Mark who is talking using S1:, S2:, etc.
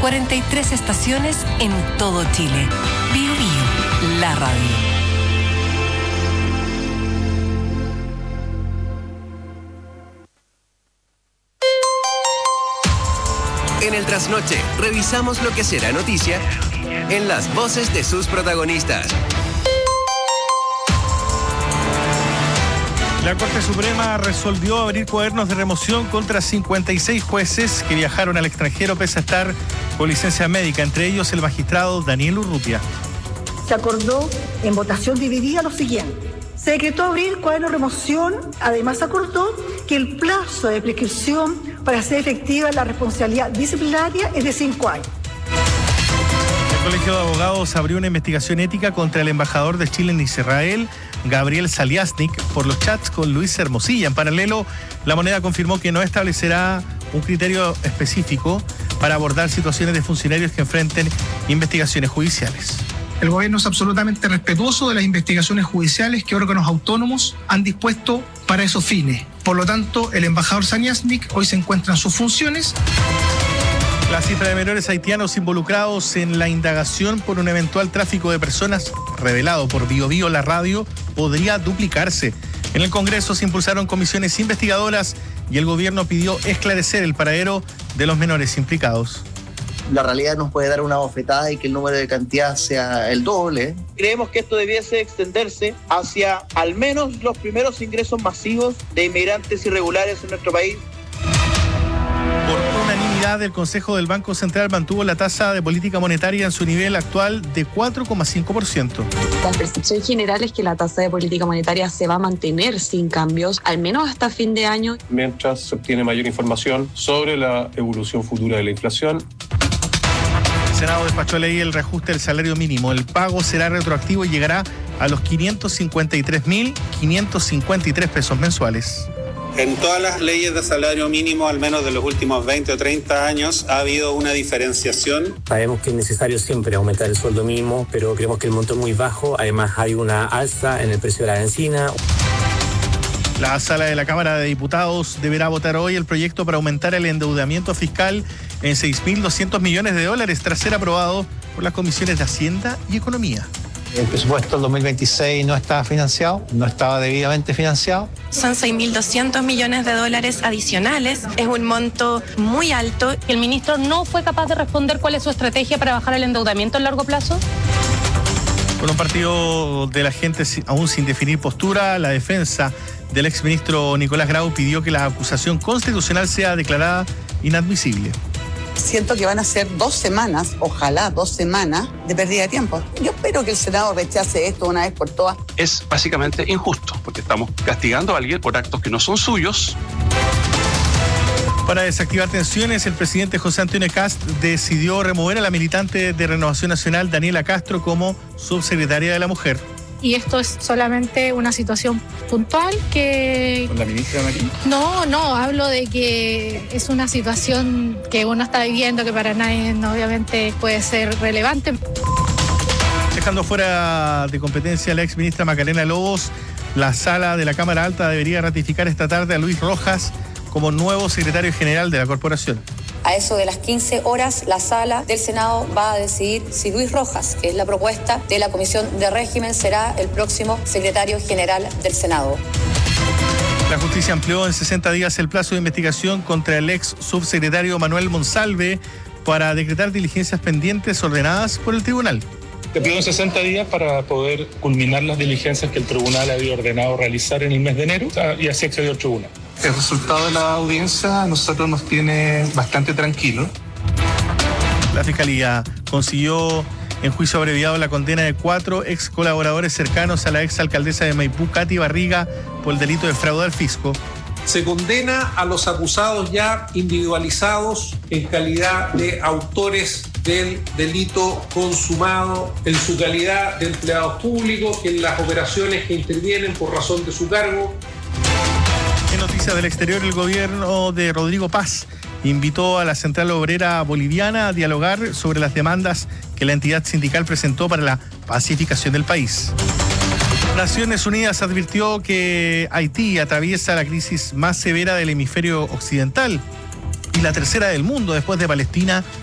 S1: 43 estaciones en todo Chile. Bio Bio, la radio.
S2: En el trasnoche, revisamos lo que será noticia en las voces de sus protagonistas.
S3: La Corte Suprema resolvió abrir cuadernos de remoción contra 56 jueces que viajaron al extranjero pese a estar con licencia médica, entre ellos el magistrado Daniel Urrutia.
S4: Se acordó en votación dividida lo siguiente. Se decretó abrir cuadernos de remoción. Además, acordó que el plazo de prescripción para hacer efectiva la responsabilidad disciplinaria es de 5 años.
S3: El Colegio de Abogados abrió una investigación ética contra el embajador de Chile en Israel, Gabriel Saliasnik, por los chats con Luis Hermosilla. En paralelo, La Moneda confirmó que no establecerá un criterio específico para abordar situaciones de funcionarios que enfrenten investigaciones judiciales.
S5: El gobierno es absolutamente respetuoso de las investigaciones judiciales que órganos autónomos han dispuesto para esos fines. Por lo tanto, el embajador Saliasnik hoy se encuentra en sus funciones.
S3: La cifra de menores haitianos involucrados en la indagación por un eventual tráfico de personas revelado por Bio Bio, la radio, podría duplicarse. En el Congreso se impulsaron comisiones investigadoras y el gobierno pidió esclarecer el paradero de los menores implicados.
S6: La realidad nos puede dar una bofetada y que el número de cantidad sea el doble.
S7: Creemos que esto debiese extenderse hacia al menos los primeros ingresos masivos de inmigrantes irregulares en nuestro país.
S3: Por unanimidad, el Consejo del Banco Central mantuvo la tasa de política monetaria en su nivel actual de 4,5%.
S8: La percepción general es que la tasa de política monetaria se va a mantener sin cambios, al menos hasta fin de año.
S9: Mientras se obtiene mayor información sobre la evolución futura de la inflación.
S3: El Senado despachó ley el reajuste del salario mínimo. El pago será retroactivo y llegará a los 553.553 pesos mensuales.
S10: En todas las leyes de salario mínimo, al menos de los últimos 20 o 30 años, ha habido una diferenciación.
S11: Sabemos que es necesario siempre aumentar el sueldo mínimo, pero creemos que el monto es muy bajo. Además, hay una alza en el precio de la benzina.
S3: La sala de la Cámara de Diputados deberá votar hoy el proyecto para aumentar el endeudamiento fiscal en $6.200 millones tras ser aprobado por las comisiones de Hacienda y Economía.
S12: El presupuesto del 2026 no estaba financiado, no estaba debidamente financiado.
S13: Son $6.200 millones adicionales, es un monto muy alto.
S14: ¿El ministro no fue capaz de responder cuál es su estrategia para bajar el endeudamiento a largo plazo?
S3: Con un partido de la gente aún sin definir postura, la defensa del exministro Nicolás Grau pidió que la acusación constitucional sea declarada inadmisible.
S15: Siento que van a ser 2 semanas, ojalá 2 semanas, de pérdida de tiempo. Yo espero que el Senado rechace esto una vez por todas.
S16: Es básicamente injusto, porque estamos castigando a alguien por actos que no son suyos.
S3: Para desactivar tensiones, el presidente José Antonio Kast decidió remover a la militante de Renovación Nacional, Daniela Castro, como subsecretaria de la Mujer.
S17: Y esto es solamente una situación puntual que...
S3: ¿Con la ministra Marín?
S17: No, hablo de que es una situación que uno está viviendo que para nadie obviamente puede ser relevante.
S3: Dejando fuera de competencia a la exministra Macarena Lobos, la sala de la Cámara Alta debería ratificar esta tarde a Luis Rojas como nuevo secretario general de la corporación.
S18: A eso de las 15 horas, la sala del Senado va a decidir si Luis Rojas, que es la propuesta de la Comisión de Régimen, será el próximo secretario general del Senado.
S3: La justicia amplió en 60 días el plazo de investigación contra el ex subsecretario Manuel Monsalve para decretar diligencias pendientes ordenadas por el tribunal.
S9: Te pido 60 días para poder culminar las diligencias que el tribunal había ordenado realizar en el mes de enero y así accedió al tribunal. El resultado de la audiencia a nosotros nos tiene bastante tranquilos.
S3: La Fiscalía consiguió en juicio abreviado la condena de 4 ex colaboradores cercanos a la ex alcaldesa de Maipú, Katy Barriga, por el delito de fraude al fisco.
S19: Se condena a los acusados ya individualizados en calidad de autores del delito consumado en su calidad de empleados públicos en las operaciones que intervienen por razón de su cargo.
S3: En noticias del exterior, el gobierno de Rodrigo Paz invitó a la Central Obrera Boliviana a dialogar sobre las demandas que la entidad sindical presentó para la pacificación del país. Naciones Unidas advirtió que Haití atraviesa la crisis más severa del hemisferio occidental y la tercera del mundo después de Palestina